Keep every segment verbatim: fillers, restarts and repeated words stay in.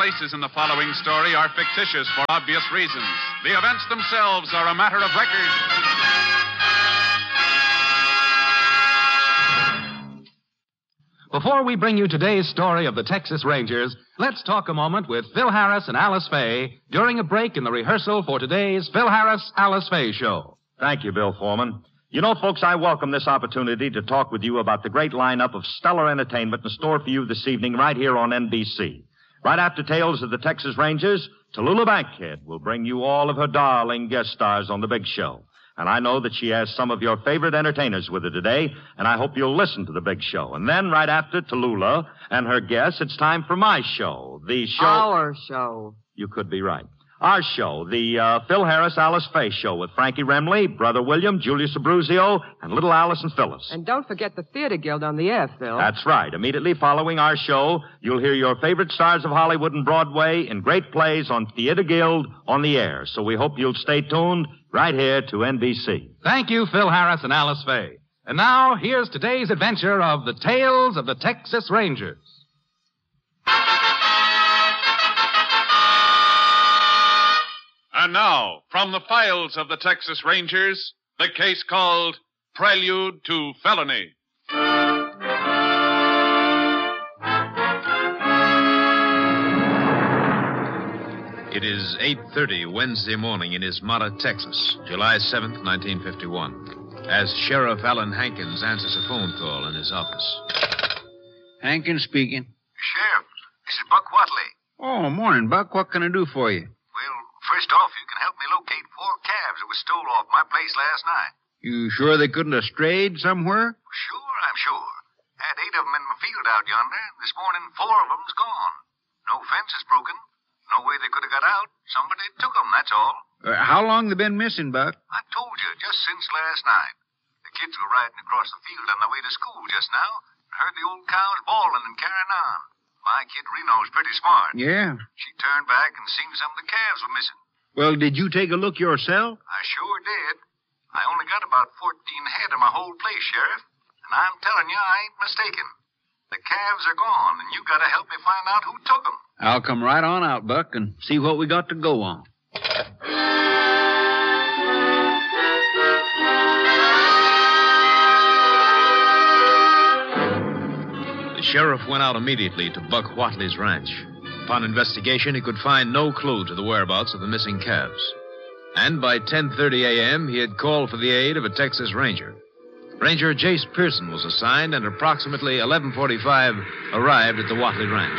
places in the following story are fictitious for obvious reasons. The events themselves are a matter of record. Before we bring you today's story of the Texas Rangers, let's talk a moment with Phil Harris and Alice Faye during a break in the rehearsal for today's Phil Harris, Alice Faye show. Thank you, Bill Foreman. You know, folks, I welcome this opportunity to talk with you about the great lineup of stellar entertainment in store for you this evening right here on N B C. Right after Tales of the Texas Rangers, Tallulah Bankhead will bring you all of her darling guest stars on the big show. And I know that she has some of your favorite entertainers with her today, and I hope you'll listen to the big show. And then, right after Tallulah and her guests, it's time for my show, the show... Our show. You could be right. Our show, the uh, Phil Harris, Alice Faye show with Frankie Remley, Brother William, Julius Abruzio, and little Alice and Phyllis. And don't forget the Theater Guild on the air, Phil. That's right. Immediately following our show, you'll hear your favorite stars of Hollywood and Broadway in great plays on Theater Guild on the air. So we hope you'll stay tuned right here to N B C. Thank you, Phil Harris and Alice Faye. And now, here's today's adventure of the Tales of the Texas Rangers. And now, from the files of the Texas Rangers, the case called Prelude to Felony. It is eight thirty Wednesday morning in Ismata, Texas, July seventh, nineteen fifty-one, as Sheriff Alan Hankins answers a phone call in his office. Hankins speaking. Sheriff, this is Buck Watley. Oh, morning, Buck. What can I do for you? Well, first off, you can help me locate four calves that were stole off my place last night. You sure they couldn't have strayed somewhere? Sure, I'm sure. Had eight of them in my field out yonder. This morning, four of them's gone. No fence is broken. No way they could have got out. Somebody took them, that's all. Uh, how long they been missing, Buck? I told you, just since last night. The kids were riding across the field on their way to school just now and heard the old cows bawling and carrying on. My kid Reno's pretty smart. Yeah. She turned back and seen some of the calves were missing. Well, did you take a look yourself? I sure did. I only got about fourteen head of my whole place, Sheriff. And I'm telling you, I ain't mistaken. The calves are gone, and you got to help me find out who took them. I'll come right on out, Buck, and see what we got to go on. The sheriff went out immediately to Buck Whatley's ranch. Upon investigation, he could find no clue to the whereabouts of the missing calves. And by ten thirty a.m., he had called for the aid of a Texas Ranger. Ranger Jace Pearson was assigned, and approximately eleven forty-five arrived at the Watley Ranch.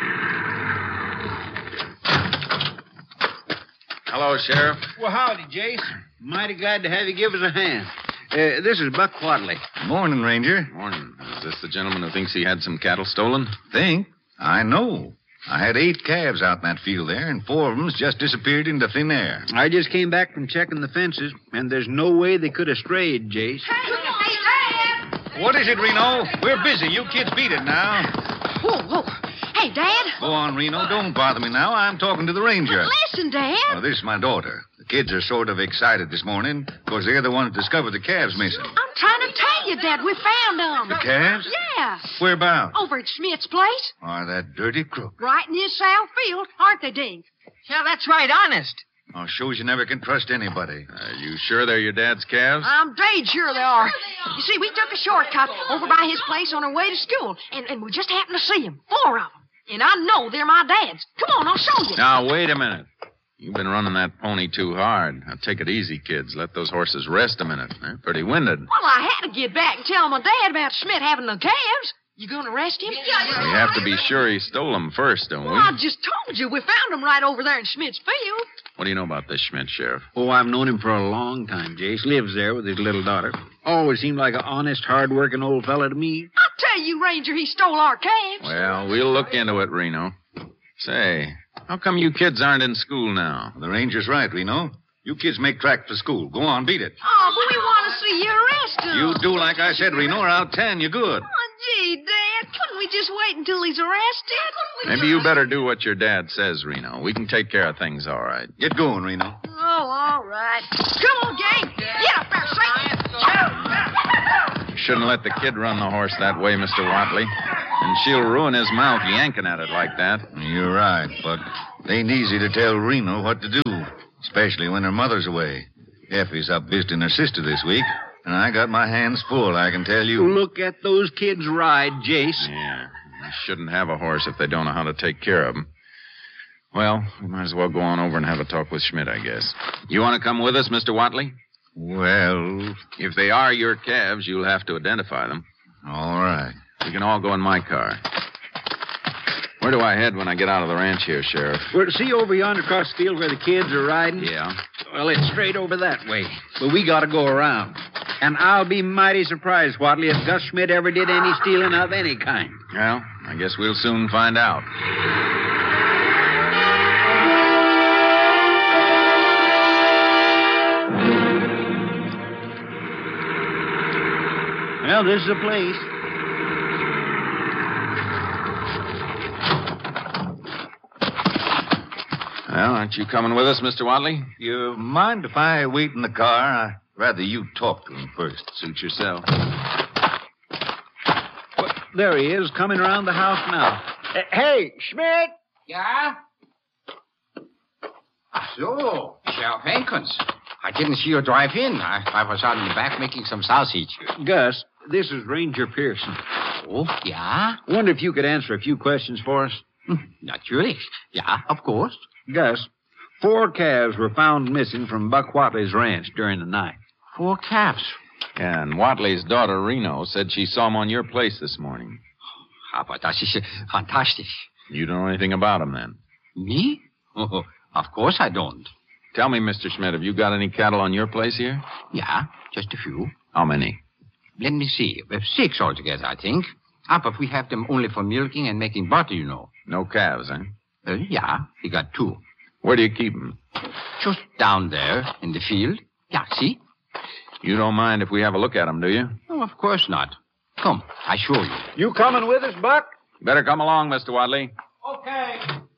Hello, Sheriff. Well, howdy, Jace. Mighty glad to have you give us a hand. Uh, this is Buck Watley. Morning, Ranger. Morning. Is this the gentleman who thinks he had some cattle stolen? Think? I know. I had eight calves out in that field there, and four of them's just disappeared into thin air. I just came back from checking the fences, and there's no way they could have strayed, Jace. What is it, Reno? We're busy. You kids beat it now. Whoa, whoa. Hey, Dad. Go on, Reno. Don't bother me now. I'm talking to the ranger. But listen, Dad. Well, this is my daughter. The kids are sort of excited this morning because they're the ones that discovered the calves missing. I'm trying to tell you, Dad. We found them. The calves? Yeah. Whereabouts? Over at Smith's place. Oh, that dirty crook. Right in his south field, aren't they, Dink? Yeah, that's right, honest. Oh, shows you never can trust anybody. Are you sure they're your dad's calves? I'm dead sure they are. You see, we took a shortcut over by his place on our way to school, and, and we just happened to see them, four of them. And I know they're my dad's. Come on, I'll show you. Now, wait a minute. You've been running that pony too hard. Now, take it easy, kids. Let those horses rest a minute. They're pretty winded. Well, I had to get back and tell my dad about Smith having the calves. You going to arrest him? We have to be sure he stole them first, don't we? Well, I just told you. We found them right over there in Smith's field. What do you know about this Schmidt, Sheriff? Oh, I've known him for a long time, Jace. Lives there with his little daughter. Always seemed like an honest, hard-working old fella to me. I tell you, Ranger, he stole our calves. Well, we'll look into it, Reno. Say, how come you kids aren't in school now? The ranger's right, Reno. You kids make track for school. Go on, beat it. Oh, but we want to see you arrest him. You do like I said, Reno, or I'll tan you good. Oh, gee, Dad, couldn't we just wait until he's arrested? Maybe you better do what your dad says, Reno. We can take care of things all right. Get going, Reno. Oh, all right. Come on, gang. Get up there, Satan. You shouldn't let the kid run the horse that way, Mister Watley. And she'll ruin his mouth yanking at it like that. You're right, but it ain't easy to tell Reno what to do, especially when her mother's away. Effie's up visiting her sister this week, and I got my hands full, I can tell you. Look at those kids ride, Jace. Yeah, they shouldn't have a horse if they don't know how to take care of them. Well, we might as well go on over and have a talk with Schmidt, I guess. You want to come with us, Mister Watley? Well... If they are your calves, you'll have to identify them. All right. We can all go in my car. Where do I head when I get out of the ranch here, Sheriff? Well, see over yonder across the field where the kids are riding? Yeah. Well, it's straight over that way. But we got to go around. And I'll be mighty surprised, Watley, if Gus Schmidt ever did any stealing of any kind. Well, I guess we'll soon find out. Well, this is the place. Well, aren't you coming with us, Mister Watley? You mind if I wait in the car? I'd rather you talk to him first. Suit yourself. Well, there he is, coming around the house now. Uh, hey, Schmidt! Yeah? So, Sheriff Hankins. I didn't see you drive in. I, I was out in the back making some sausage. Gus, this is Ranger Pearson. Oh, yeah? Wonder if you could answer a few questions for us. Naturally. Yeah, of course. Gus, four calves were found missing from Buck Watley's ranch during the night. Four calves? Yeah, and Watley's daughter, Reno, said she saw them on your place this morning. Aber das ist fantastic. You don't know anything about them, then? Me? Oh, of course I don't. Tell me, Mister Schmidt, have you got any cattle on your place here? Yeah, just a few. How many? Let me see. We have six altogether, I think. Ah, but we have them only for milking and making butter, you know. No calves, eh? Uh, yeah, we got two. Where do you keep them? Just down there in the field. Yeah, see? You don't mind if we have a look at them, do you? Oh, of course not. Come, I show you. You coming with us, Buck? Better come along, Mister Watley. Okay.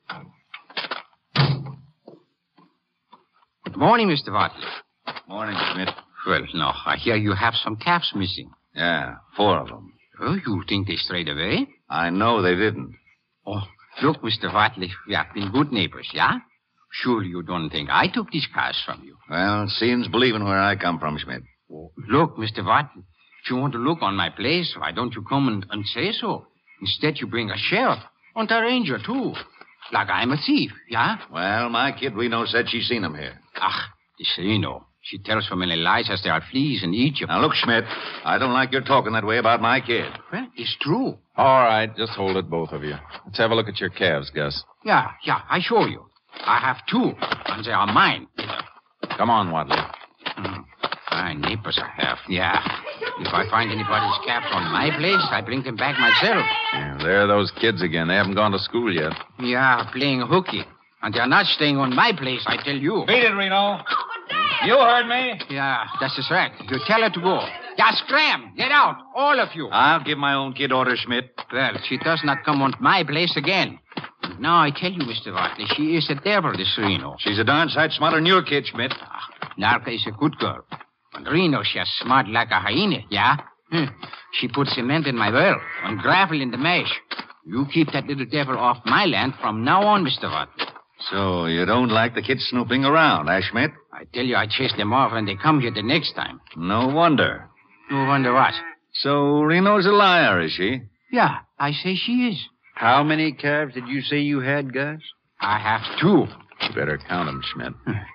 Good morning, Mister Watley. Morning, Schmidt. Well, no, I hear you have some calves missing. Yeah, four of them. Oh, you think they strayed away? I know they didn't. Oh, look, Mister Watley, we have been good neighbors, yeah? Surely you don't think I took these calves from you. Well, seems believing where I come from, Schmidt. Oh, look, Mister Watley, if you want to look on my place, why don't you come and, and say so? Instead, you bring a sheriff and a ranger, too. Like I'm a thief, yeah? Well, my kid Reno said she seen him here. Ach, this Reno. She tells so many lies as there are fleas in Egypt. Now, look, Schmidt, I don't like your talking that way about my kid. Well, it's true. All right, just hold it, both of you. Let's have a look at your calves, Gus. Yeah, yeah, I show you. I have two, and they are mine. Come on, Watley. Mm, fine neighbors I have, yeah. If I find anybody's calves on my place, I bring them back myself. Yeah, there are those kids again. They haven't gone to school yet. Yeah, playing hooky. And they're not staying on my place, I tell you. Beat it, Reno. Oh, but Dad! You heard me. Yeah, that's just right. You tell her to go. Yeah, scram! Get out, all of you. I'll give my own kid orders, Schmidt. Well, she does not come on my place again. Now, I tell you, Mister Watley, she is a devil, this Reno. She's a darn sight smarter than your kid, Schmidt. Ah, Narka is a good girl. But Reno, she's smart like a hyena, yeah? Hm. She put cement in my well and gravel in the mesh. You keep that little devil off my land from now on, Mister Watley. So you don't like the kids snooping around, eh, Schmidt? I tell you, I chase them off when they come here the next time. No wonder. No wonder what? So Reno's a liar, is she? Yeah, I say she is. How many calves did you say you had, Gus? I have two. You better count them, Schmidt.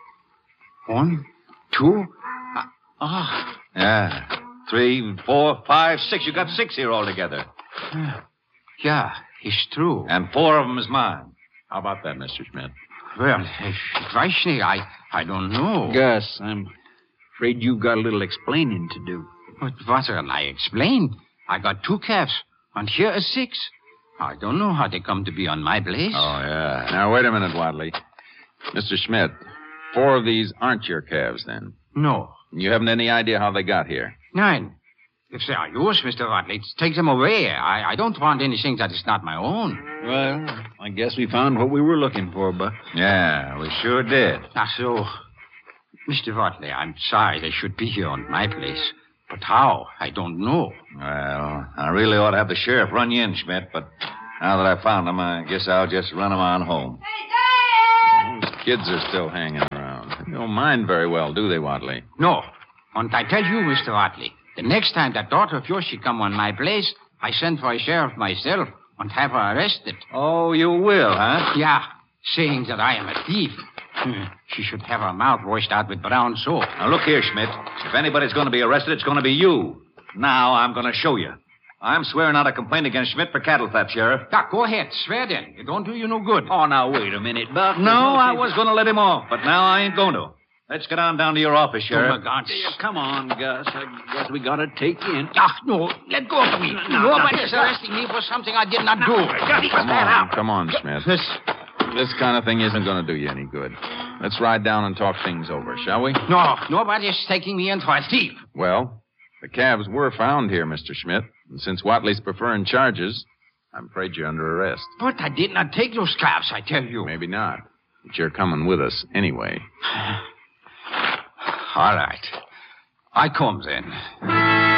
One, two. Ah. Uh, oh. Yeah. Three, four, five, six. You got six here altogether. Yeah, it's true. And four of them is mine. How about that, Mister Schmidt? Well, ich weiß nicht. I, I don't know. Gus, I'm afraid you've got a little explaining to do. But what can I explain? I got two calves, and here are six. I don't know how they come to be on my place. Oh, yeah. Now, wait a minute, Watley. Mister Schmidt, four of these aren't your calves, then? No. You haven't any idea how they got here? Nine. If they are yours, Mister Watley, take them away. I, I don't want anything that is not my own. Well, I guess we found what we were looking for, Buck. Yeah, we sure did. Ah, so, Mister Watley, I'm sorry they should be here on my place. But how? I don't know. Well, I really ought to have the sheriff run you in, Schmidt, but now that I found him, I guess I'll just run him on home. Those kids are still hanging around. They don't mind very well, do they, Watley? No. And I tell you, Mister Watley, the next time that daughter of yours she come on my place, I send for a sheriff myself and have her arrested. Oh, you will, huh? Yeah, saying that I am a thief. Hmm. She should have her mouth washed out with brown soap. Now, look here, Schmidt. If anybody's going to be arrested, it's going to be you. Now, I'm going to show you. I'm swearing out a complaint against Schmidt for cattle theft, Sheriff. Yeah, go ahead. Swear then. It don't do you no good. Oh, now, wait a minute, Buck. No, I was going to let him off, but now I ain't going to. Let's get on down to your office, Sheriff. Oh, my God. Come on, Gus. I guess we got to take you in. Ah, no. Let go of me. No, Nobody's no, arresting me for something I did not do. Come on, come on, Schmidt. This, this kind of thing isn't going to do you any good. Let's ride down and talk things over, shall we? No, nobody's taking me in for a thief. Well, the calves were found here, Mister Schmidt. And since Watley's preferring charges, I'm afraid you're under arrest. But I did not take those calves, I tell you. Maybe not. But you're coming with us anyway. All right. I comes in.